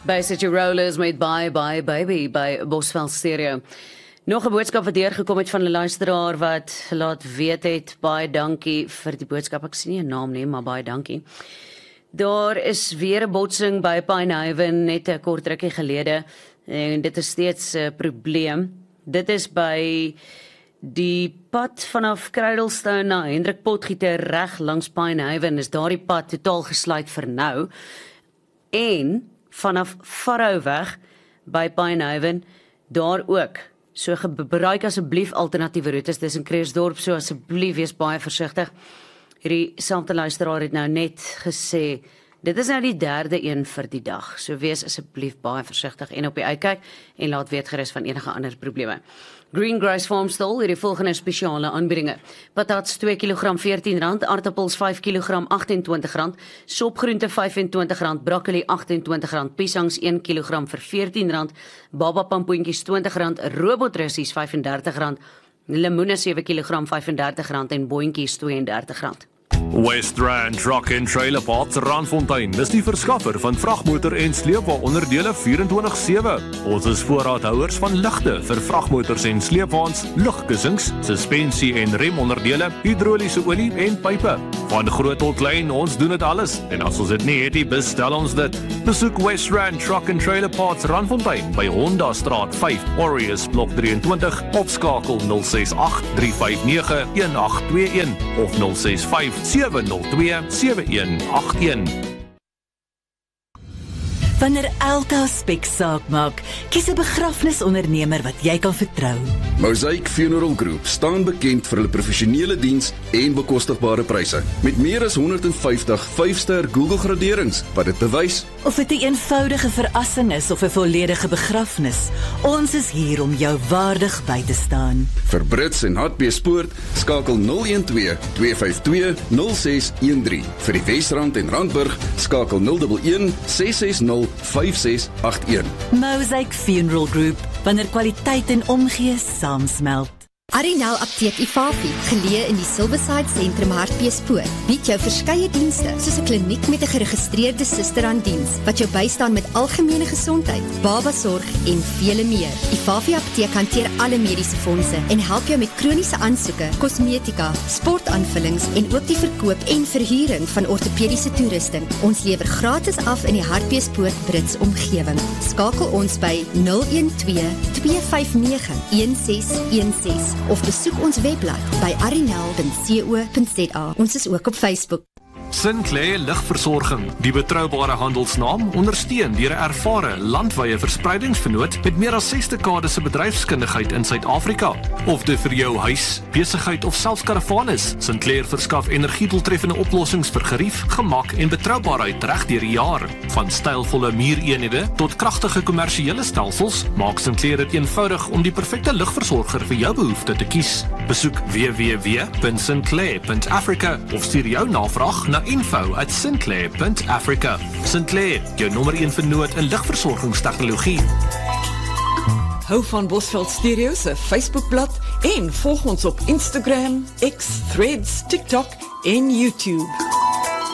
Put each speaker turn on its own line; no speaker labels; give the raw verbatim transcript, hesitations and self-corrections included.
By City Rollers met Bye Bye Baby by Bosveld Stereo. Nog 'n boodskap wat deurgekom het van 'n luisteraar wat laat weet het, baie dankie vir die boodskap. Ek sien nie 'n naam nie, maar baie dankie. Daar is weer 'n botsing by Pinehaven net 'n kort rukkie gelede en dit is steeds 'n probleem. Dit is by die pad vanaf Cradlestone na Hendrik Potgieter reg langs Pinehaven is daardie pad totaal gesluit vir nou. En vanaf Farrow weg by Pinehaven, daar ook. So gebruik asseblief alternatiewe roetes, dis in Krugersdorp, so asseblief wees baie versigtig. Hierdie selfde luisteraar het nou net gesê, dit is nou die derde een vir die dag, so wees asseblief baie versigtig en op die uitkyk en laat weet gerus van enige ander probleme. Green Grace Farm Stall het die volgende spesiale aanbiedinge. Patats twee kilogram veertien rand, aardappels vyf kilogram agt en twintig rand, sopgroente vyf en twintig rand, broccoli agt en twintig rand, piesangs een kilogram vir veertien rand, baba pampoentjies twintig rand, robotrussies vyf en dertig rand, lemoene sewe kilogram vyf en dertig rand en boontjies twee en dertig rand.
West Rand Truck and Trailer Parts Randfontein is die verskaffer van vragmotor en sleepwa-onderdele vierentwintig sewe. Ons is voorraadhouers van ligte vir vragmotors en sleepwaens, lugkussings, suspensie en remonderdele, hidroliese olie en pype. Van groot tot klein, ons doen dit alles. En as ons dit nie het nie, bestel ons dit. Besoek West Rand Truck and Trailer Parts Randfontein by Honda Straat vyf, Warriors Blok drieëntwintig, opskakel nul ses agt drie vyf nege een agt twee een of nul ses vyf sewe nul twee sewe een agt een.
Wanneer elke aspek saak maak, kies 'n begrafnisondernemer wat jy kan vertrou.
Mosaic Funeral Group staan bekend vir hulle professionele diens en bekostigbare pryse. Met meer as honderdvyftig vyf-ster Google graderings wat dit bewys.
Of dit 'n eenvoudige verrassing is of 'n volledige begrafnis, ons is hier om jou waardig by te staan.
Vir Brits en Hartbeespoort, skakel nul een twee twee vyf twee nul ses een drie. Vir die Wesrand en Randburg, skakel nul een een ses ses nul vyf ses agt een.
Mosaic Funeral Group, wanneer kwaliteit en omgee saamsmelt.
Arinel Apteek Ifafi, geleë in die Silverside Sentrum Hartbeespoort, bied jou verskeie dienste, soos 'n kliniek met 'n geregistreerde suster aan diens, wat jou bystaan met algemene gesondheid, babasorg en vele meer. Ifafi Apteek hanteer alle mediese fondse en help jou met kroniese aansoeke, kosmetika, sportaanvullings en ook die verkoop en verhuuring van ortopediese toerusting. Ons lewer gratis af in die Hartbeespoort Brits omgewing. Skakel ons by nul een twee twee vyf nege een ses een ses of besoek ons webblad by arinel punt co punt za. Ons is ook op Facebook.
Sinclair Ligversorging, die betroubare handelsnaam, ondersteun deur 'n ervare landwyse verspreidingsvernoot met meer as ses dekades se bedryfskundigheid in Suid-Afrika. Of dit vir jou huis, besigheid of selfs karavaan is, Sinclair verskaf energiedoeltreffende oplossings vir gerief, gemak en betroubaarheid reg deur die jaar. Van stylvolle muureenhede tot kragtige kommersiële stelsels, maak Sinclair dit eenvoudig om die perfekte ligversorger vir jou behoefte te kies. Besoek w w w punt sinclair punt africa of stuur jou navraag na info at sinclair punt africa. Sinclair, jou nommer een vernoot in ligversorgingstegnologie.
Hou van Bosveld Stereo se Facebookblad en volg ons op Instagram, X, Threads, TikTok en YouTube.